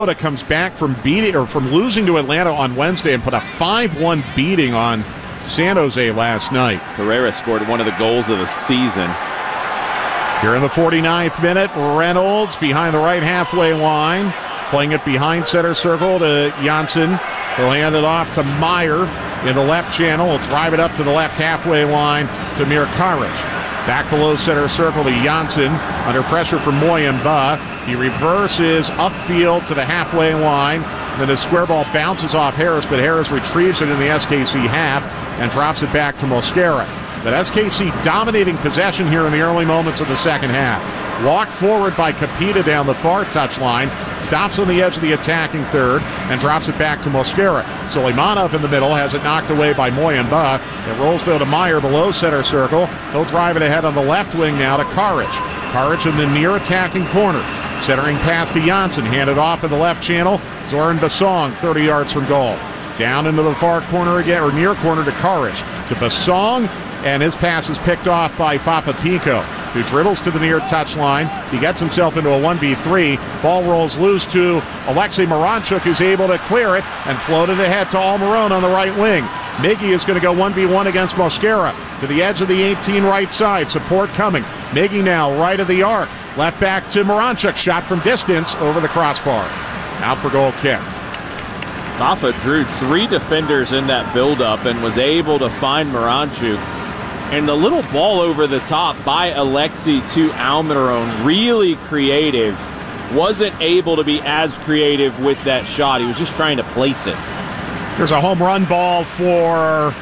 comes back from losing to Atlanta on Wednesday and put a 5-1 beating on San Jose last night. Herrera scored one of the goals of the season. Here in the 49th minute, Reynolds behind the right halfway line, playing it behind center circle to Janssen. He'll hand it off to Meyer in the left channel. He'll drive it up to the left halfway line to Mir Karic. Back below center circle to Janssen under pressure from Moyemba. He reverses upfield to the halfway line. Then his square ball bounces off Harris, but Harris retrieves it in the SKC half and drops it back to Mosquera. But SKC dominating possession here in the early moments of the second half. Walked forward by Capita down the far touchline, stops on the edge of the attacking third, and drops it back to Mosquera. Suleimanov in the middle has it knocked away by Moyemba. It rolls though to Meyer below center circle. He'll drive it ahead on the left wing now to Karic. Karic in the near attacking corner. Centering pass to Janssen, handed off in the left channel. Zoran Basong, 30 yards from goal. Down into the far corner again, or near corner to Karic. To Basong, and his pass is picked off by Fafa Pico, who dribbles to the near touchline. He gets himself into a 1v3. Ball rolls loose to Alexei Moranchuk, who's able to clear it and float it ahead to Almiron on the right wing. Miggy is going to go 1v1 against Mosquera to the edge of the 18 right side. Support coming. Miggy now right of the arc. Left back to Moranchuk. Shot from distance over the crossbar. Out for goal kick. Fafa drew 3 defenders in that buildup and was able to find Moranchuk. And the little ball over the top by Alexei to Almiron, really creative. Wasn't able to be as creative with that shot. He was just trying to place it. There's a home run ball for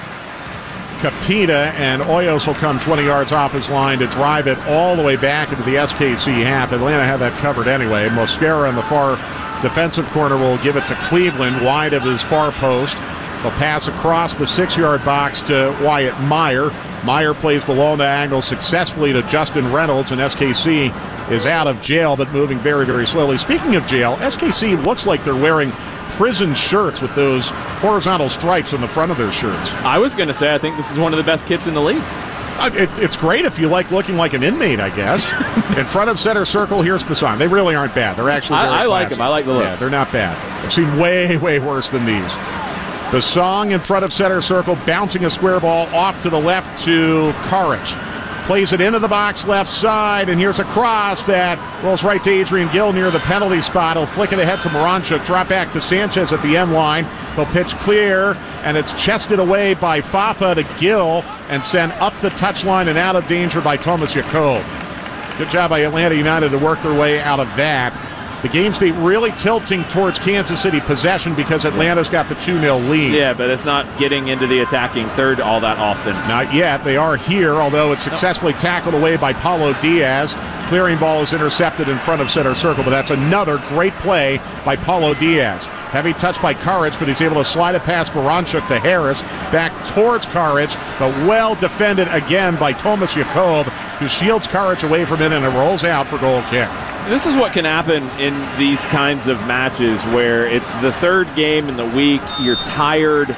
Capita, and Hoyos will come 20 yards off his line to drive it all the way back into the SKC half. Atlanta had that covered anyway. Mosquera in the far defensive corner will give it to Cleveland, wide of his far post. They'll pass across the 6-yard box to Wyatt Meyer. Meyer plays the low diagonal successfully to Justin Reynolds, and SKC is out of jail but moving very, very slowly. Speaking of jail, SKC looks like they're wearing prison shirts with those horizontal stripes on the front of their shirts. I was going to say, I think this is one of the best kits in the league. It's great if you like looking like an inmate, I guess. In front of center circle, here's Bassan. They really aren't bad. They're actually very I like them. I like the look. Yeah, they're not bad. I've seen way, way worse than these. Basong in front of center circle, bouncing a square ball off to the left to Karic. Plays it into the box left side, and here's a cross that rolls right to Adrian Gill near the penalty spot. He'll flick it ahead to Moranchuk, drop back to Sanchez at the end line. He'll pitch clear, and it's chested away by Fafa to Gill and sent up the touchline and out of danger by Thomas Jakob. Good job by Atlanta United to work their way out of that. The game state really tilting towards Kansas City possession because Atlanta's got the 2-0 lead. Yeah, but it's not getting into the attacking third all that often. Not yet. They are here, although it's successfully tackled away by Paulo Diaz. Clearing ball is intercepted in front of center circle, but that's another great play by Paulo Diaz. Heavy touch by Karic, but he's able to slide it past Moranchuk to Harris. Back towards Karic, but well defended again by Thomas Jakob, who shields Karic away from it, and it rolls out for goal kick. This is what can happen in these kinds of matches where it's the third game in the week, you're tired.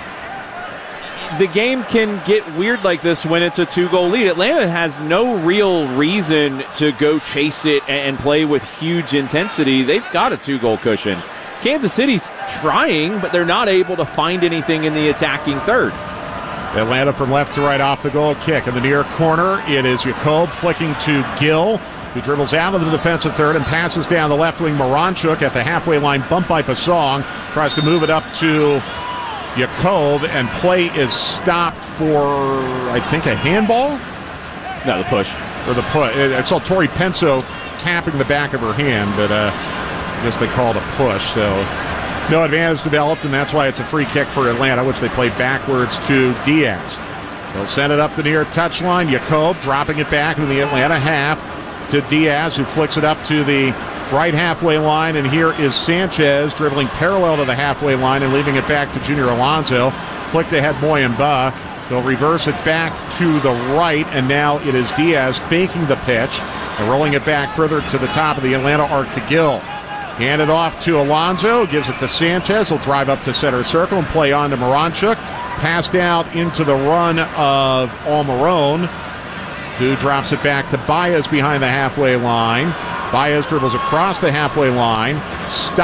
The game can get weird like this when it's a 2-goal lead. Atlanta has no real reason to go chase it and play with huge intensity. They've got a 2-goal cushion. Kansas City's trying, but they're not able to find anything in the attacking third. Atlanta from left to right off the goal kick. In the near corner, it is Jakob flicking to Gill, who dribbles out of the defensive third and passes down the left wing. Moranchuk at the halfway line, bumped by Basong, tries to move it up to Jakob, and play is stopped for, I think, a handball? No, the push. Or the push. I saw Tori Penso tapping the back of her hand, but I guess they called a push, so no advantage developed, and that's why it's a free kick for Atlanta, which they play backwards to Diaz. They'll send it up the near touchline. Jakob dropping it back into the Atlanta half to Diaz, who flicks it up to the right halfway line, and here is Sanchez dribbling parallel to the halfway line and leaving it back to Junior Alonso. Flicked ahead Moyemba. They'll reverse it back to the right, and now it is Diaz faking the pitch and rolling it back further to the top of the Atlanta arc to Gill. Handed off to Alonso, gives it to Sanchez. He'll drive up to center circle and play on to Moranchuk. Passed out into the run of Almiron, who drops it back to Baez behind the halfway line. Baez dribbles across the halfway line, Stop.